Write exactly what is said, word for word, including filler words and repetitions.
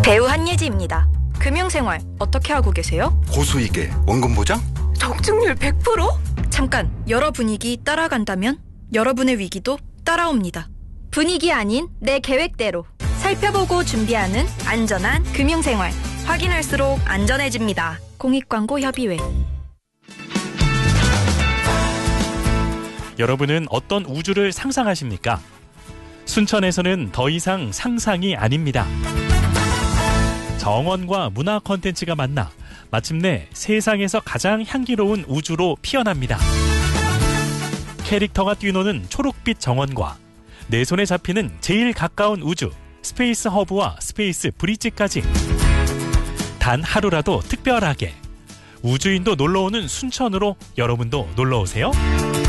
배우 한예지입니다. 금융생활 어떻게 하고 계세요? 고수익에 원금 보장? 적중률 백 퍼센트? 잠깐, 여러 분위기 따라간다면 여러분의 위기도 따라옵니다. 분위기 아닌 내 계획대로 살펴보고 준비하는 안전한 금융생활. 확인할수록 안전해집니다. 공익광고협의회. 여러분은 어떤 우주를 상상하십니까? 순천에서는 더 이상 상상이 아닙니다. 정원과 문화 콘텐츠가 만나 마침내 세상에서 가장 향기로운 우주로 피어납니다. 캐릭터가 뛰노는 초록빛 정원과 내 손에 잡히는 제일 가까운 우주 스페이스 허브와 스페이스 브릿지까지 단 하루라도 특별하게 우주인도 놀러오는 순천으로 여러분도 놀러오세요.